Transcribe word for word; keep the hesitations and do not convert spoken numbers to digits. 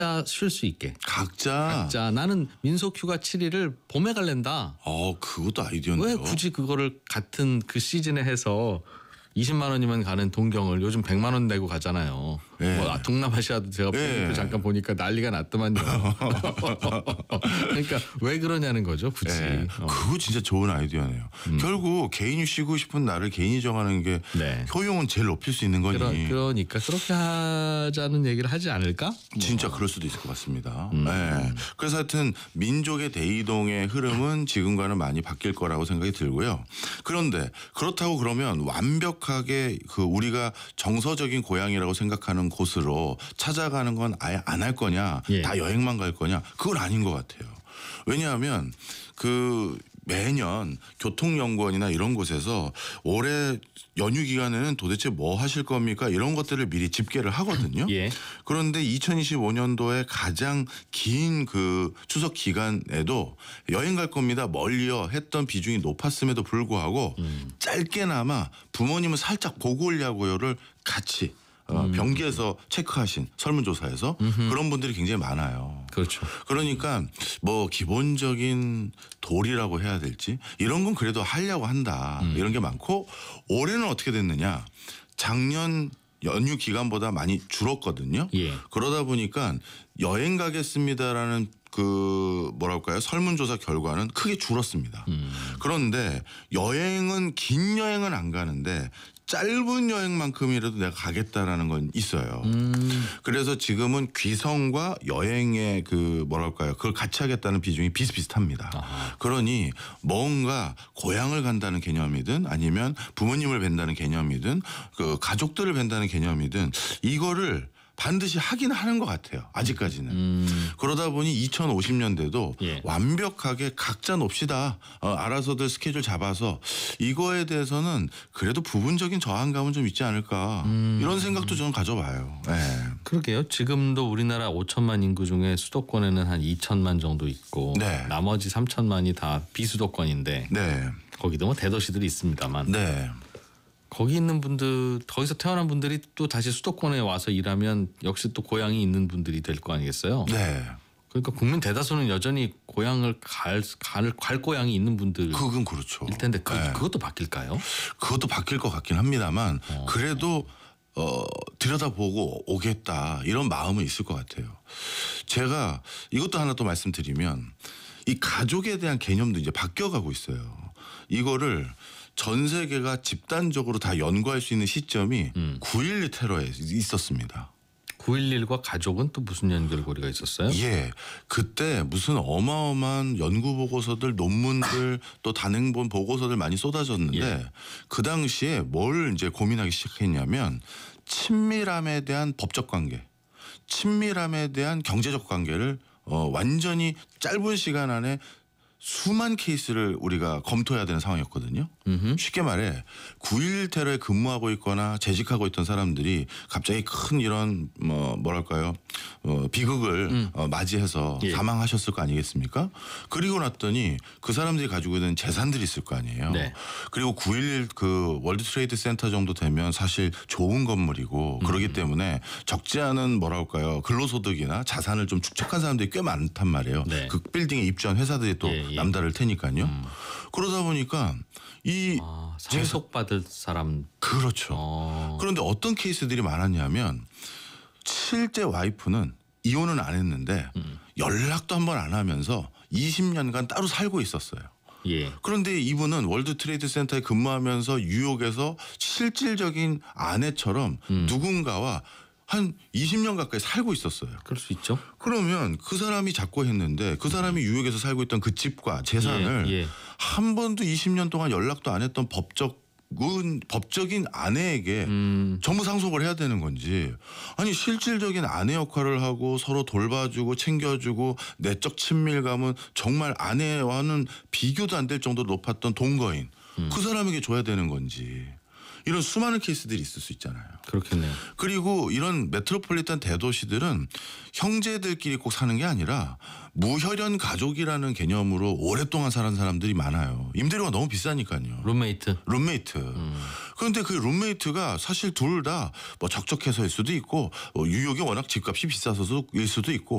쉴 수 있게. 각자. 자, 나는 민속휴가 칠 일을 봄에 갈랜다. 어, 그것도 아이디어네요. 왜 굳이 그거를 같은 그 시즌에 해서 이십만 원이면 가는 동경을 요즘 백만 원 내고 가잖아요. 네. 뭐 동남아시아도 제가 네. 잠깐 보니까 난리가 났더만요. 그러니까 왜 그러냐는 거죠, 굳이. 네. 어. 그거 진짜 좋은 아이디어네요. 음. 결국 개인이 쉬고 싶은 날을 개인이 정하는 게 네. 효용은 제일 높일 수 있는 거니. 그러, 그러니까 그렇게 하자는 얘기를 하지 않을까? 진짜 뭐. 그럴 수도 있을 것 같습니다. 음. 네. 그래서 하여튼 민족의 대이동의 흐름은 지금과는 많이 바뀔 거라고 생각이 들고요. 그런데 그렇다고 그러면 완벽하게 그 우리가 정서적인 고향이라고 생각하는 곳으로 찾아가는 건 아예 안 할 거냐, 예. 다 여행만 갈 거냐, 그건 아닌 것 같아요. 왜냐하면 그 매년 교통연구원이나 이런 곳에서 올해 연휴 기간에는 도대체 뭐 하실 겁니까? 이런 것들을 미리 집계를 하거든요. 예. 그런데 이천이십오 년도에 가장 긴 그 추석 기간에도 여행 갈 겁니다. 멀리요 했던 비중이 높았음에도 불구하고 음. 짧게나마 부모님은 살짝 보고 오려고요를 같이 어, 음. 병기에서 체크하신 설문조사에서 음흠. 그런 분들이 굉장히 많아요. 그렇죠. 그러니까 뭐 기본적인 도리라고 해야 될지 이런 건 그래도 하려고 한다. 음. 이런 게 많고 올해는 어떻게 됐느냐. 작년 연휴 기간보다 많이 줄었거든요. 예. 그러다 보니까 여행 가겠습니다라는 그 뭐랄까요 설문조사 결과는 크게 줄었습니다. 음. 그런데 여행은 긴 여행은 안 가는데 짧은 여행만큼이라도 내가 가겠다라는 건 있어요. 음. 그래서 지금은 귀성과 여행의 그 뭐랄까요 그걸 같이 하겠다는 비중이 비슷비슷합니다. 아하. 그러니 뭔가 고향을 간다는 개념이든 아니면 부모님을 뵌다는 개념이든 그 가족들을 뵌다는 개념이든 이거를 반드시 하긴 하는 것 같아요. 아직까지는. 음. 그러다 보니 이천오십 년대도 예. 완벽하게 각자 놉시다. 어, 알아서들 스케줄 잡아서 이거에 대해서는 그래도 부분적인 저항감은 좀 있지 않을까. 음. 이런 생각도 저는 가져봐요. 네. 그러게요. 지금도 우리나라 오천만 인구 중에 수도권에는 한 이천만 정도 있고 네. 나머지 삼천만이 다 비수도권인데 네. 거기도 뭐 대도시들이 있습니다만 네. 거기 있는 분들 거기서 태어난 분들이 또 다시 수도권에 와서 일하면 역시 또 고향이 있는 분들이 될 거 아니겠어요? 네. 그러니까 국민 대다수는 여전히 고향을 갈, 갈, 갈 고향이 있는 분들. 그건 그렇죠. 일 텐데 그, 네. 그것도 바뀔까요? 그것도 바뀔 것 같긴 합니다만 어. 그래도 어, 들여다보고 오겠다 이런 마음은 있을 것 같아요. 제가 이것도 하나 또 말씀드리면 이 가족에 대한 개념도 이제 바뀌어가고 있어요. 이거를 전 세계가 집단적으로 다 연구할 수 있는 시점이 음. 구일일 테러에 있었습니다. 구일일과 가족은 또 무슨 연결고리가 있었어요? 예, 그때 무슨 어마어마한 연구 보고서들, 논문들 또 단행본 보고서들 많이 쏟아졌는데 예. 그 당시에 뭘 이제 고민하기 시작했냐면 친밀함에 대한 법적 관계, 친밀함에 대한 경제적 관계를 어, 완전히 짧은 시간 안에 수만 케이스를 우리가 검토해야 되는 상황이었거든요. 음흠. 쉽게 말해 구일일 테러에 근무하고 있거나 재직하고 있던 사람들이 갑자기 큰 이런 뭐 뭐랄까요 어, 비극을 음. 어, 맞이해서 예. 사망하셨을 거 아니겠습니까? 그리고 났더니 그 사람들이 가지고 있는 재산들이 있을 거 아니에요. 네. 그리고 구일일 그 월드 트레이드 센터 정도 되면 사실 좋은 건물이고 음. 그러기 때문에 적지 않은 뭐랄까요 근로소득이나 자산을 좀 축적한 사람들이 꽤 많단 말이에요. 네. 그 빌딩에 입주한 회사들이 또 예. 남다를 테니까요. 음. 그러다 보니까 이 아, 상속받을 사람 그렇죠. 어. 그런데 어떤 케이스들이 많았냐면 실제 와이프는 이혼은 안 했는데 음. 연락도 한 번 안 하면서 이십 년간 따로 살고 있었어요. 예. 그런데 이분은 월드 트레이드 센터에 근무하면서 뉴욕에서 실질적인 아내처럼 음. 누군가와 한 이십 년 가까이 살고 있었어요. 그럴 수 있죠. 그러면 그 사람이 잡고 했는데 그 사람이 뉴욕에서 살고 있던 그 집과 재산을 예, 예. 한 번도 이십 년 동안 연락도 안 했던 법적 법적인 아내에게 음. 전부 상속을 해야 되는 건지 아니 실질적인 아내 역할을 하고 서로 돌봐주고 챙겨주고 내적 친밀감은 정말 아내와는 비교도 안 될 정도로 높았던 동거인 음. 그 사람에게 줘야 되는 건지 이런 수많은 케이스들이 있을 수 있잖아요. 그렇겠네요. 그리고 이런 메트로폴리탄 대도시들은 형제들끼리 꼭 사는 게 아니라 무혈연 가족이라는 개념으로 오랫동안 사는 사람들이 많아요. 임대료가 너무 비싸니까요. 룸메이트. 룸메이트. 음. 그런데 그 룸메이트가 사실 둘 다 뭐 적적해서일 수도 있고 어, 뉴욕이 워낙 집값이 비싸서일 수도 있고